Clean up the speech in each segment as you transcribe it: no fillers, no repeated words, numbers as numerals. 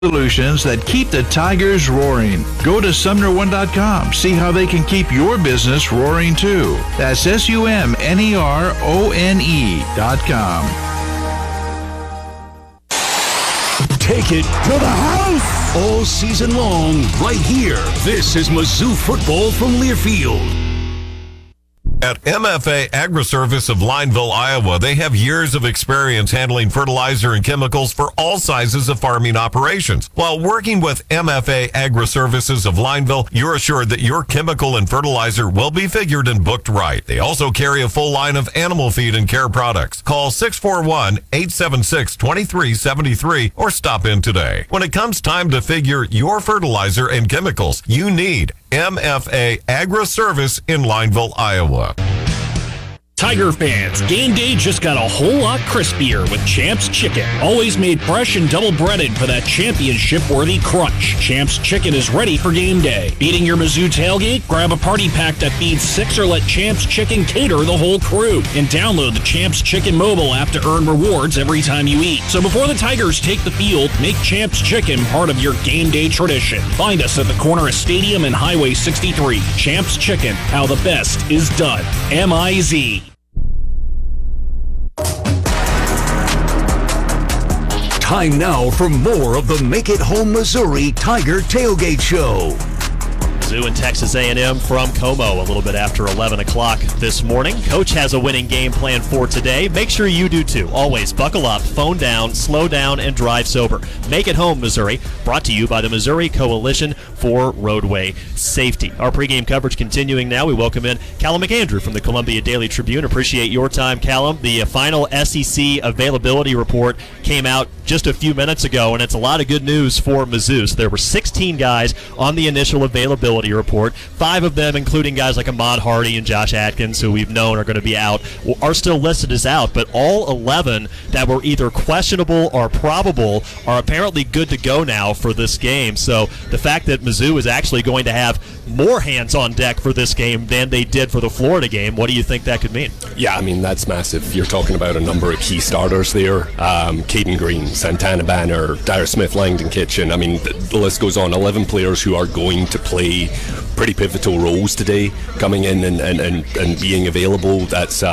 solutions that keep the Tigers roaring. Go to SumnerOne.com. See how they can keep your business roaring too. That's SumnerOne.com. Take it to the house all season long, right here. This is Mizzou football from Learfield. At MFA Agri-Service of Lineville, Iowa, they have years of experience handling fertilizer and chemicals for all sizes of farming operations. While working with MFA Agri-Services of Lineville, you're assured that your chemical and fertilizer will be figured and booked right. They also carry a full line of animal feed and care products. Call 641-876-2373 or stop in today. When it comes time to figure your fertilizer and chemicals, you need MFA Agri-Service in Lineville, Iowa. Tiger fans, game day just got a whole lot crispier with Champs Chicken. Always made fresh and double breaded for that championship-worthy crunch. Champs Chicken is ready for game day. Beating your Mizzou tailgate? Grab a party pack that feeds 6 or let Champs Chicken cater the whole crew. And download the Champs Chicken mobile app to earn rewards every time you eat. So before the Tigers take the field, make Champs Chicken part of your game day tradition. Find us at the corner of Stadium and Highway 63. Champs Chicken, how the best is done. M-I-Z. Time now for more of the Make It Home Missouri Tiger Tailgate Show. Mizzou and Texas A&M from Como a little bit after 11 o'clock this morning. Coach has a winning game plan for today. Make sure you do too. Always buckle up, phone down, slow down, and drive sober. Make It Home Missouri, brought to you by the Missouri Coalition for Roadway Safety. Our pregame coverage continuing now. We welcome in Callum McAndrew from the Columbia Daily Tribune. Appreciate your time, Callum. The final SEC availability report came out just a few minutes ago, and it's a lot of good news for Mizzou. So there were 16 guys on the initial availability report. 5 of them, including guys like Ahmad Hardy and Josh Atkins, who we've known are going to be out, are still listed as out. But all 11 that were either questionable or probable are apparently good to go now for this game. So the fact that Mizzou is actually going to have more hands on deck for this game than they did for the Florida game, what do you think that could mean? Yeah, I mean, that's massive. You're talking about a number of key starters there. Caden Green, Santana Banner, Dyer Smith, Langdon Kitchen. I mean, the list goes on. 11 players who are going to play pretty pivotal roles today, coming in and being available. That's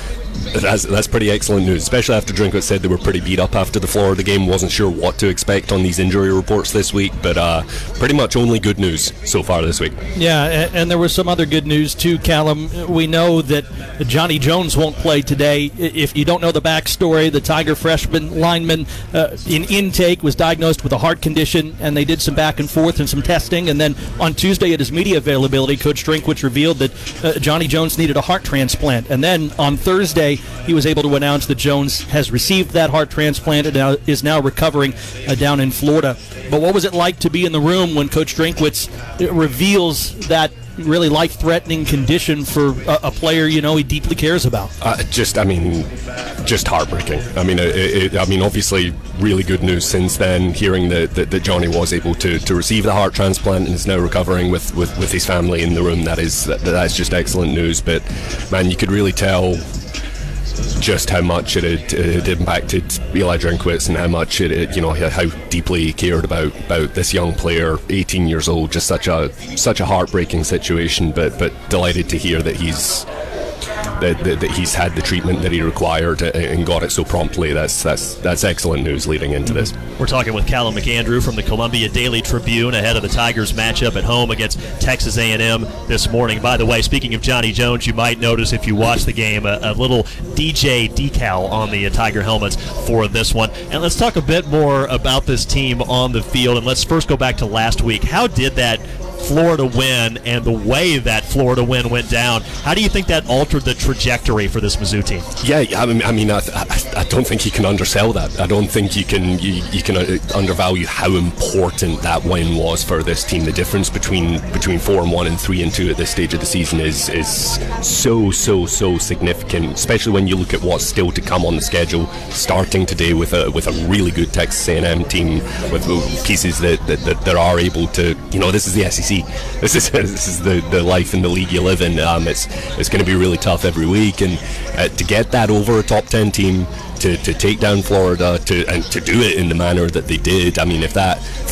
pretty excellent news, especially after Drinkwitz said they were pretty beat up after the Florida game. Wasn't sure what to expect on these injury reports this week, but pretty much only good news so far this week. Yeah, and there was some other good news too, Callum. We know that Johnny Jones won't play today. If you don't know the backstory, the Tiger freshman lineman in intake was diagnosed with a heart condition, and they did some back and forth and some testing, and then on Tuesday at his media availability, Coach Drinkwitz revealed that Johnny Jones needed a heart transplant, and then on Thursday he was able to announce that Jones has received that heart transplant and is now recovering down in Florida. But what was it like to be in the room when Coach Drinkwitz reveals that really life-threatening condition for a player he deeply cares about? Just heartbreaking. I mean, obviously really good news since then, hearing that Johnny was able to receive the heart transplant and is now recovering with his family in the room. That's just excellent news. But man, you could really tell just how much it had impacted Eli Drinkwitz and how much how deeply he cared about this young player, 18 years old. Just such a heartbreaking situation, but delighted to hear that he's had the treatment that he required and got it so promptly. That's excellent news leading into this. We're talking with Callum McAndrew from the Columbia Daily Tribune ahead of the Tigers matchup at home against Texas A&M this morning. By the way, speaking of Johnny Jones, you might notice if you watch the game a little DJ decal on the Tiger helmets for this one. And let's talk a bit more about this team on the field, and let's first go back to last week. How did that Florida win and the way that Florida win went down, how do you think that altered the trajectory for this Mizzou team? Yeah, I don't think you can undersell that. I don't think you can undervalue how important that win was for this team. The difference between 4-1 and 3-2 at this stage of the season is so significant, especially when you look at what's still to come on the schedule, starting today with a really good Texas A&M team with pieces that are able to, this is the SEC easy. This is the life in the league you live in. It's going to be really tough every week, and to get that over a top 10 team, to take down Florida, and to do it in the manner that they did. I mean, if that